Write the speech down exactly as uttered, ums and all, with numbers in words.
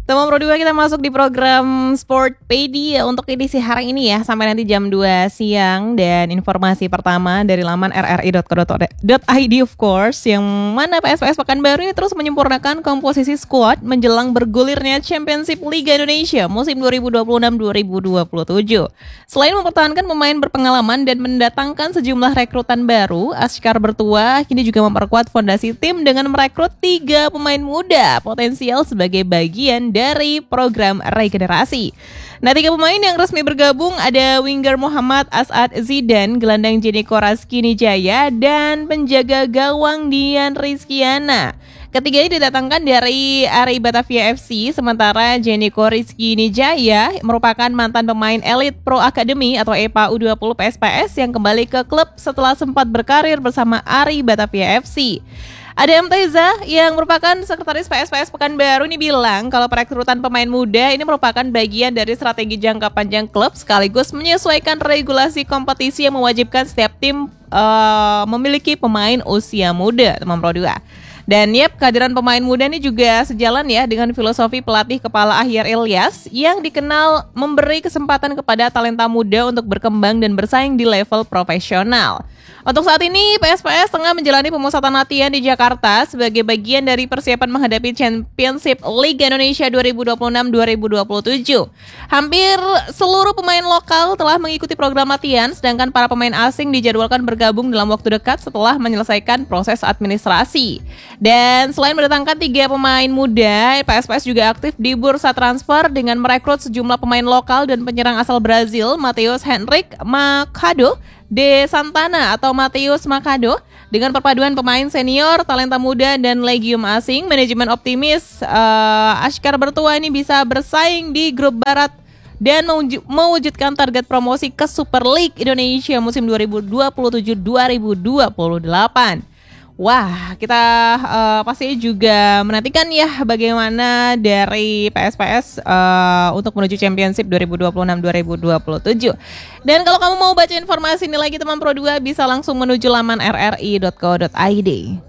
Teman Pro dua kita masuk di program Sportpedia untuk edisi hari ini ya, sampai nanti jam dua siang. Dan informasi pertama dari laman r r i dot co dot i d of course, yang mana P S P S Pekanbaru ini terus menyempurnakan komposisi skuad menjelang bergulirnya Championship Liga Indonesia musim dua ribu dua puluh enam dua ribu dua puluh tujuh. Selain mempertahankan pemain berpengalaman dan mendatangkan sejumlah rekrutan baru, Ashkar Bertua kini juga memperkuat fondasi tim dengan merekrut tiga pemain muda potensial sebagai bagian dari program regenerasi. Nah, tiga pemain yang resmi bergabung ada winger Muhammad Asad Zidan, gelandang Jeniko Raskinijaya, dan penjaga gawang Dian Rizkiana. Ketiganya didatangkan dari Ari Batavia F C, sementara Jeniko Rizkinijaya merupakan mantan pemain Elite Pro Academy atau E P A U dua puluh P S P S yang kembali ke klub setelah sempat berkarir bersama Ari Batavia F C. Ada M Teza yang merupakan sekretaris P S P S Pekanbaru ini bilang kalau perekrutan pemain muda ini merupakan bagian dari strategi jangka panjang klub sekaligus menyesuaikan regulasi kompetisi yang mewajibkan setiap tim uh, memiliki pemain usia muda, teman Pro dua. Dan yep, kehadiran pemain muda ini juga sejalan ya dengan filosofi pelatih kepala Ahyar Ilyas yang dikenal memberi kesempatan kepada talenta muda untuk berkembang dan bersaing di level profesional. Untuk saat ini P S P S tengah menjalani pemusatan latihan di Jakarta sebagai bagian dari persiapan menghadapi Championship Liga Indonesia dua ribu dua puluh enam dua ribu dua puluh tujuh. Hampir seluruh pemain lokal telah mengikuti program latihan, sedangkan para pemain asing dijadwalkan bergabung dalam waktu dekat setelah menyelesaikan proses administrasi. Dan selain mendatangkan tiga pemain muda, P S P S juga aktif di bursa transfer dengan merekrut sejumlah pemain lokal dan penyerang asal Brazil, Mateus Henrique Machado de Santana atau Mateus Machado. Dengan perpaduan pemain senior, talenta muda, dan legium asing, manajemen optimis uh, Ashkar Bertua ini bisa bersaing di grup barat dan mewujudkan target promosi ke Super League Indonesia musim dua ribu dua puluh tujuh dua ribu dua puluh delapan. Wah, kita uh, pasti juga menantikan ya bagaimana dari P S P S uh, untuk menuju Championship dua ribu dua puluh enam dua ribu dua puluh tujuh. Dan kalau kamu mau baca informasi ini lagi teman Pro dua bisa langsung menuju laman r r i dot co dot i d.